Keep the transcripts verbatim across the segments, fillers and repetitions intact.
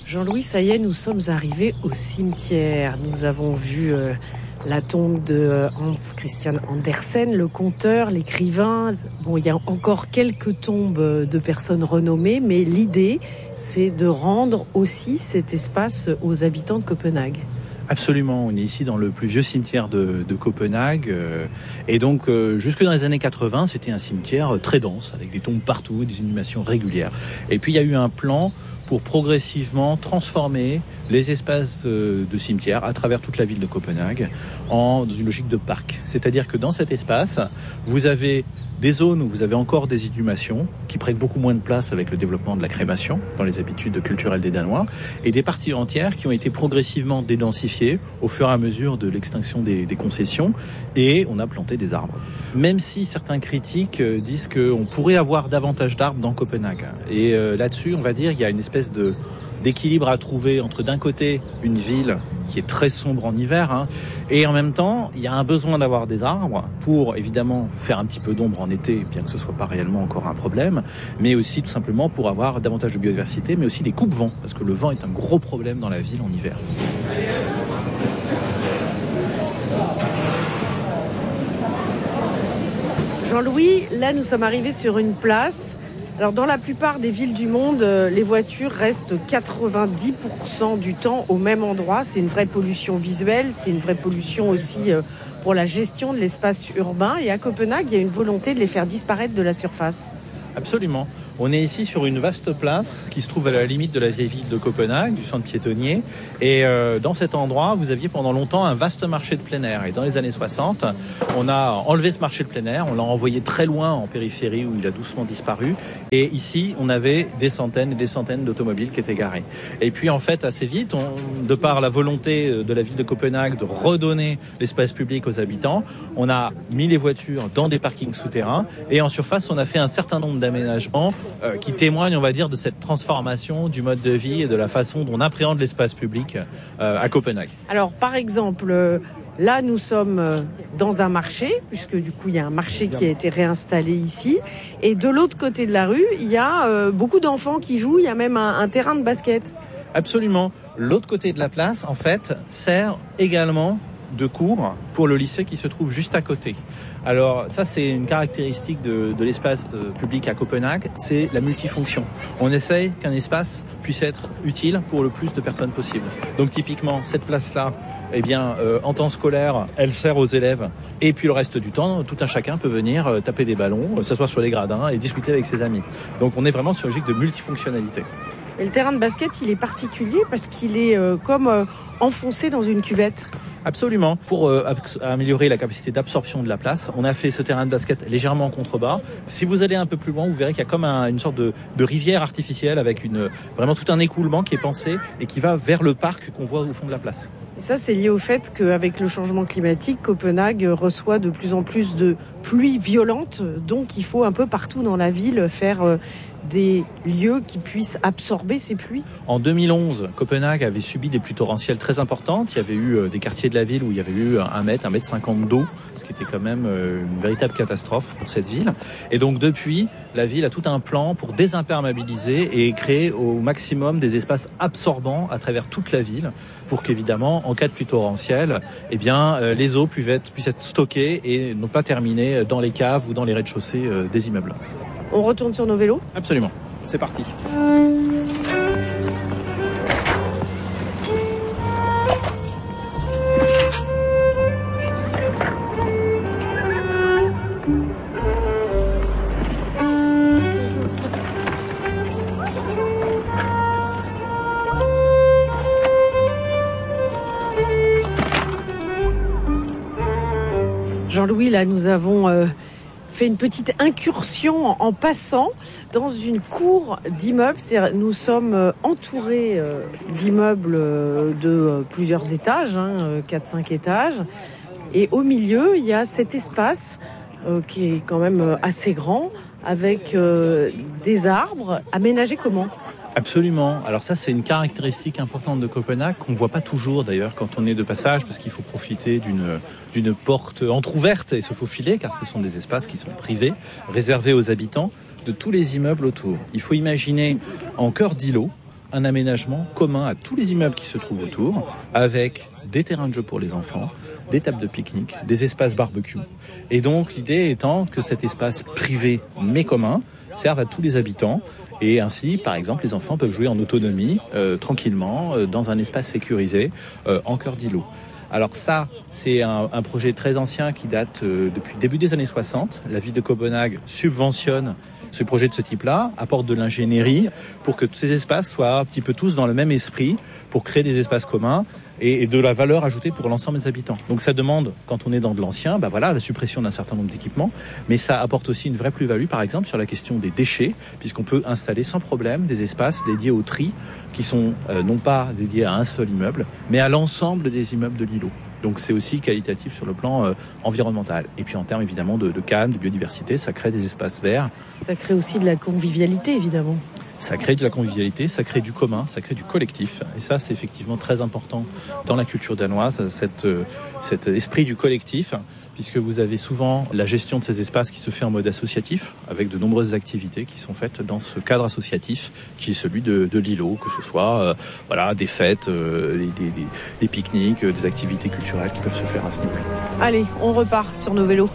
Jean-Louis, ça y est, nous sommes arrivés au cimetière. Nous avons vu euh, la tombe de Hans Christian Andersen, le conteur, l'écrivain. Bon, il y a encore quelques tombes de personnes renommées, mais l'idée, c'est de rendre aussi cet espace aux habitants de Copenhague. Absolument, on est ici dans le plus vieux cimetière de, de Copenhague euh, et donc euh, jusque dans les années quatre-vingts, c'était un cimetière très dense avec des tombes partout, des inhumations régulières. Et puis il y a eu un plan pour progressivement transformer les espaces euh, de cimetière à travers toute la ville de Copenhague en dans une logique de parc. C'est-à-dire que dans cet espace, vous avez des zones où vous avez encore des inhumations qui prennent beaucoup moins de place avec le développement de la crémation dans les habitudes culturelles des Danois et des parties entières qui ont été progressivement dédensifiées au fur et à mesure de l'extinction des, des concessions et on a planté des arbres. Même si certains critiques disent qu'on pourrait avoir davantage d'arbres dans Copenhague. Et euh, là-dessus, on va dire, il y a une espèce de d'équilibre à trouver entre d'un côté une ville qui est très sombre en hiver hein, et en même temps il y a un besoin d'avoir des arbres pour évidemment faire un petit peu d'ombre en été bien que ce soit pas réellement encore un problème, mais aussi tout simplement pour avoir davantage de biodiversité, mais aussi des coupes-vents parce que le vent est un gros problème dans la ville en hiver. Jean-Louis, là nous sommes arrivés sur une place. Alors dans la plupart des villes du monde, les voitures restent quatre-vingt-dix pour cent du temps au même endroit. C'est une vraie pollution visuelle, c'est une vraie pollution aussi pour la gestion de l'espace urbain. Et à Copenhague, il y a une volonté de les faire disparaître de la surface. Absolument. On est ici sur une vaste place qui se trouve à la limite de la vieille ville de Copenhague, du centre piétonnier. Et euh, dans cet endroit, vous aviez pendant longtemps un vaste marché de plein air. Et dans les années soixante, on a enlevé ce marché de plein air, on l'a envoyé très loin en périphérie où il a doucement disparu. Et ici, on avait des centaines et des centaines d'automobiles qui étaient garés. Et puis en fait, assez vite, on, de par la volonté de la ville de Copenhague de redonner l'espace public aux habitants, on a mis les voitures dans des parkings souterrains. Et en surface, on a fait un certain nombre d'aménagements Euh, qui témoigne, on va dire, de cette transformation du mode de vie et de la façon dont on appréhende l'espace public euh, à Copenhague. Alors, par exemple, euh, là, nous sommes euh, dans un marché, puisque du coup, il y a un marché qui a été réinstallé ici. Et de l'autre côté de la rue, il y a euh, beaucoup d'enfants qui jouent. Il y a même un, un terrain de basket. Absolument. L'autre côté de la place, en fait, sert également de cours pour le lycée qui se trouve juste à côté. Alors ça, c'est une caractéristique de, de l'espace public à Copenhague, c'est la multifonction. On essaye qu'un espace puisse être utile pour le plus de personnes possible. Donc typiquement, cette place-là, eh bien, euh, en temps scolaire, elle sert aux élèves. Et puis le reste du temps, tout un chacun peut venir euh, taper des ballons, s'asseoir sur les gradins et discuter avec ses amis. Donc on est vraiment sur une logique de multifonctionnalité. Et le terrain de basket, il est particulier parce qu'il est euh, comme euh, enfoncé dans une cuvette. Absolument. Pour euh, améliorer la capacité d'absorption de la place, on a fait ce terrain de basket légèrement en contrebas. Si vous allez un peu plus loin, vous verrez qu'il y a comme un, une sorte de, de rivière artificielle avec une, vraiment tout un écoulement qui est pensé et qui va vers le parc qu'on voit au fond de la place. Et ça, c'est lié au fait qu'avec le changement climatique, Copenhague reçoit de plus en plus de pluies violentes. Donc, il faut un peu partout dans la ville faire euh, des lieux qui puissent absorber ces pluies. En deux mille onze, Copenhague avait subi des pluies torrentielles très importantes. Il y avait eu euh, des quartiers de la ville où il y avait eu un mètre, un mètre cinquante d'eau, ce qui était quand même euh, une véritable catastrophe pour cette ville. Et donc, depuis, la ville a tout un plan pour désimperméabiliser et créer au maximum des espaces absorbants à travers toute la ville pour qu'évidemment, en cas de pluie torrentielle, eh bien, euh, les eaux puissent être, puissent être stockées et non pas terminer dans les caves ou dans les rez-de-chaussée euh, des immeubles. On retourne sur nos vélos ? Absolument. C'est parti. Jean-Louis, là, nous avons euh, fait une petite incursion en, en passant dans une cour d'immeubles. C'est, nous sommes euh, entourés euh, d'immeubles euh, de euh, plusieurs étages, hein, euh, quatre cinq étages. Et au milieu, il y a cet espace euh, qui est quand même euh, assez grand, avec euh, des arbres aménagés comment ? Absolument. Alors ça, c'est une caractéristique importante de Copenhague qu'on ne voit pas toujours d'ailleurs quand on est de passage, parce qu'il faut profiter d'une, d'une porte entrouverte et se faufiler, car ce sont des espaces qui sont privés, réservés aux habitants de tous les immeubles autour. Il faut imaginer en cœur d'îlot un aménagement commun à tous les immeubles qui se trouvent autour, avec des terrains de jeu pour les enfants, des tables de pique-nique, des espaces barbecue. Et donc l'idée étant que cet espace privé mais commun serve à tous les habitants. Et ainsi, par exemple, les enfants peuvent jouer en autonomie, euh, tranquillement, euh, dans un espace sécurisé, euh, en cœur d'îlot. Alors ça, c'est un, un projet très ancien qui date euh, depuis le début des années soixante. La ville de Copenhague subventionne ce projet de ce type-là, apporte de l'ingénierie pour que tous ces espaces soient un petit peu tous dans le même esprit, pour créer des espaces communs et, et de la valeur ajoutée pour l'ensemble des habitants. Donc ça demande, quand on est dans de l'ancien, bah voilà, la suppression d'un certain nombre d'équipements, mais ça apporte aussi une vraie plus-value, par exemple, sur la question des déchets, puisqu'on peut installer sans problème des espaces dédiés au tri, qui sont euh, non pas dédiés à un seul immeuble, mais à l'ensemble des immeubles de l'îlot. Donc c'est aussi qualitatif sur le plan euh, environnemental. Et puis en termes évidemment de, de calme, de biodiversité, ça crée des espaces verts. Ça crée aussi de la convivialité, évidemment. Ça crée de la convivialité, ça crée du commun, ça crée du collectif. Et ça, c'est effectivement très important dans la culture danoise, cette, euh, cet esprit du collectif, puisque vous avez souvent la gestion de ces espaces qui se fait en mode associatif, avec de nombreuses activités qui sont faites dans ce cadre associatif, qui est celui de, de l'îlot, que ce soit euh, voilà, des fêtes, euh, des, des, des pique-niques, des activités culturelles qui peuvent se faire à ce niveau. Allez, on repart sur nos vélos.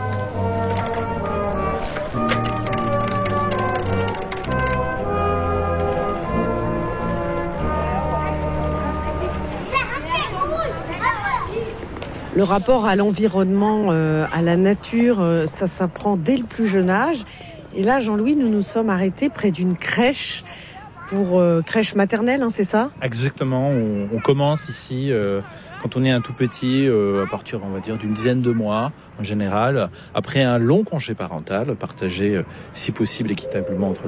Le rapport à l'environnement, euh, à la nature, euh, ça s'apprend dès le plus jeune âge. Et là, Jean-Louis, nous nous sommes arrêtés près d'une crèche, pour euh, crèche maternelle, hein, c'est ça ? Exactement, on, on commence ici euh, quand on est un tout petit, euh, à partir, on va dire, d'une dizaine de mois en général, après un long congé parental, partagé euh, si possible équitablement entre